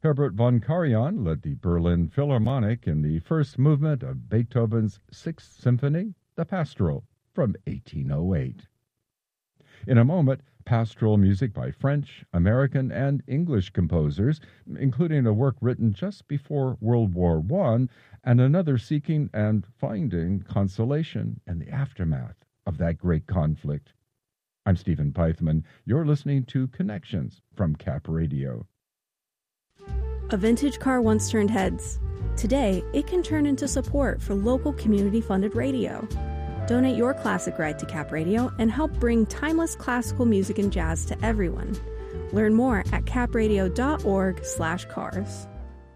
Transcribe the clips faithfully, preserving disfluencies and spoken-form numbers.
Herbert von Karajan led the Berlin Philharmonic in the first movement of Beethoven's Sixth Symphony, the Pastoral, from eighteen oh eight. In a moment, pastoral music by French, American, and English composers, including a work written just before World War One, and another seeking and finding consolation in the aftermath of that great conflict. I'm Stephen Pythman. You're listening to Connections from Cap Radio. A vintage car once turned heads. Today, it can turn into support for local community-funded radio. Donate your classic ride to Cap Radio and help bring timeless classical music and jazz to everyone. Learn more at capradio.org slash cars.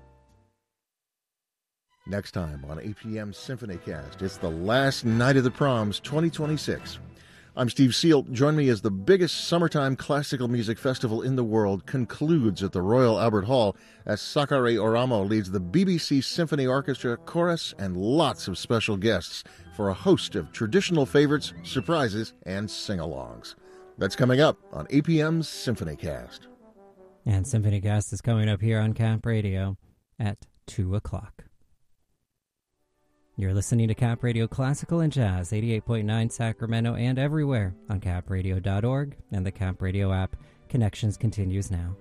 Next time on A P M SymphonyCast, it's the last night of the proms twenty twenty-six. I'm Steve Seal. Join me as the biggest summertime classical music festival in the world concludes at the Royal Albert Hall as Sakari Oramo leads the B B C Symphony Orchestra, chorus, and lots of special guests for a host of traditional favorites, surprises, and sing-alongs. That's coming up on A P M's SymphonyCast. And SymphonyCast is coming up here on Cap Radio at two o'clock. You're listening to Cap Radio Classical and Jazz, eighty-eight point nine Sacramento and everywhere on cap radio dot org and the Cap Radio app. Connections continues now.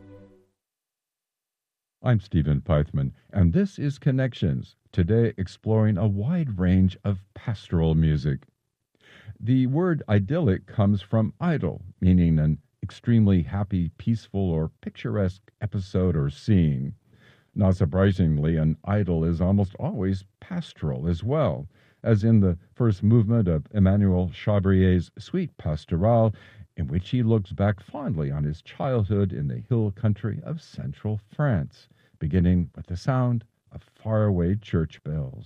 I'm Stephen Pythman, and this is Connections, today exploring a wide range of pastoral music. The word idyllic comes from idyll, meaning an extremely happy, peaceful, or picturesque episode or scene. Not surprisingly, an idyll is almost always pastoral as well, as in the first movement of Emmanuel Chabrier's Suite Pastorale, in which he looks back fondly on his childhood in the hill country of central France, beginning with the sound of faraway church bells.